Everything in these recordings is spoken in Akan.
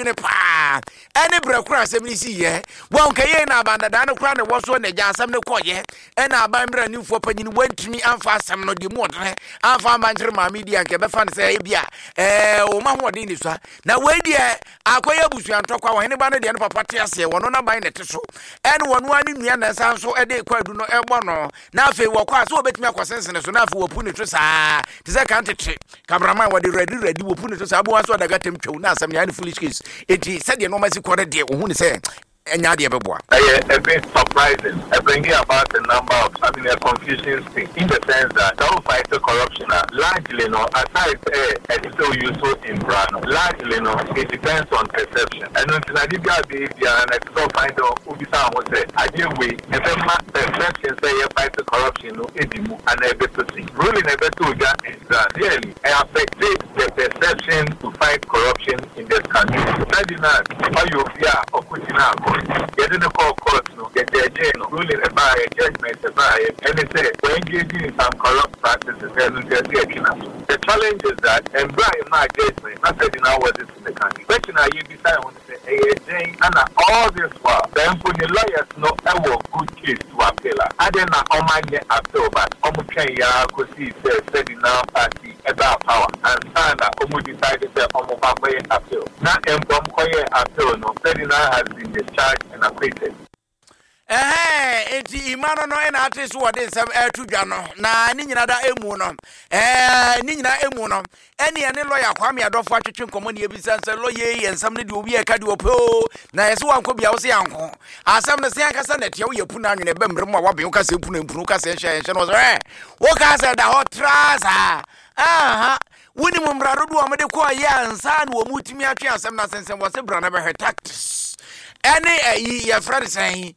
adwene pa ene brekura asem ni si ye won kaye na abandada no kura ne woso na gya asem ne koye ena abambra nimfo panyini wantumi amfa asem no de mu odre amfa manjere ma media nke be fa ne se bia o ma hodin ni so na we die akoye busuan tokwa wo hene ba no de no papa te ase wono na ban ne te so ene wono ani nua na san so ede kwadu no ebo no na afi wo kwa so obetumi akosensene so na afi wo pu ne to saa te se kan tete cameraman wo de ready wo pu ne to saa bo so daga tem twa na asem ne ani foolish case enti se de no ma si kore de wo hu ne se enya de beboa a bit surprising. Bringing about the number of having a confusion thing in the sense that don't fight the corruption largely no aside it's so useful in brand largely no it depends on perception and until I did that behavior and I don't find out who is someone say I give way the perception say you fight the corruption no edimu and a bit to see ruling a bit to that is that really affected the perception to fight corruption in this country that is not how you fear or putting out getting the court no get the jail ruling about a judgment about and they say we're engaging in some corrupt practices and the challenge is that and Brian my judgment not said in our words in the country question are you decide on to say and all this while then for the lawyers no ever good case to appeal I didn't know how many appeal but ya could see said in our party about power and Sanda decided that appeal now and from appeal no said in has been discharged and acquitted. Enti imano no ena ateso wode nsem atudwa no na ni nyina da emu no ni nyina emu no ene ene lawyer Kwame Adofo atwetwe nkomo ne ebisa nsem lawyer ye nsem ne de obi e ka de opo na yese wanko bia wo se yanko asem ne se akasa na tie wo yapu na anwene bemre mu a wabe wo ka se pu na mpunu ka se hye no so wo ka se da hot trasa aha woni mumrado do amade ko ye ansa na wo mutimi atwe asem na sensem wo se bra na be tactics any your friend saying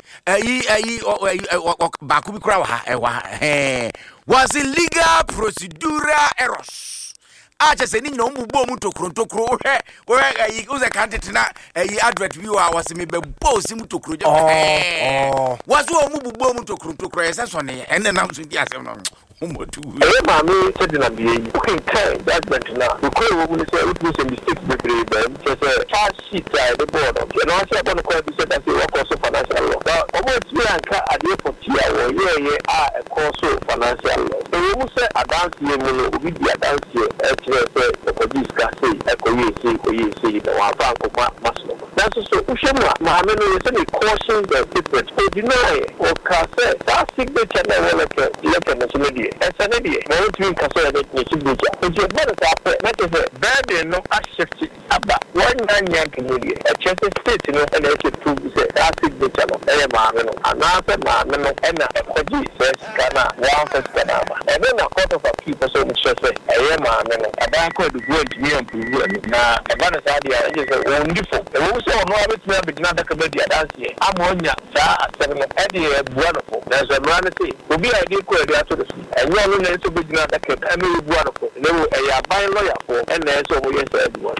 bakubi kura was illegal procedural errors. I just said, no, Mubo to Krontokro, where you was a candidate na advert viewer was me boss him to Krujo. Was one Mubo to Krontokro, as one, and then I'm saying, yes, Mammy said in a being okay, judgment now. The court will say it was a mistake with them, just a charge sheet the board. And also, I'm going to call this as a work also financial law. Now, almost me and car at the airport here, a course of financial law. So we will say a dance here, we be a dance here, the police can say, a coye, the one bank of Muslim. That's so Ushama, Mammy is any caution the secret, or deny, or cassette. That signature never like a nationality. SND, no twin Cassette, signature. But your brothers are not as a bad no shift about 1 young Canadian. A chest state, and they can prove that signature of another man, and a Koji says, Kana, one first Kanama. And then a quarter of people so much say, I am a bank of the good and prove now. A bonus idea is wonderful. The also no other but not a comedy dance here. I'm on ya, sir, 7 Eddie, wonderful. There's a reality. Will be idea to the and you are going to be not a kid, and we wonderful. No, a buy lawyer for, and there's over yes, everyone.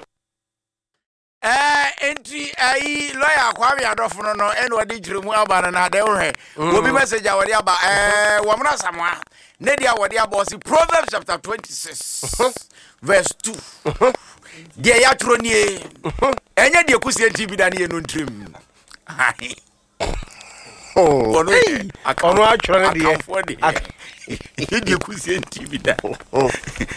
Enti lawyer Kwame Adofo no eno ade jirumu aba na de wo he obi message awori aba wo mra samwa ne dia wodi aba osi Proverbs chapter 26 verse 2 dia ya tro nie enye dia kusi enti bi da ne no ntrim ono a tro ne dia dia kusi enti bi da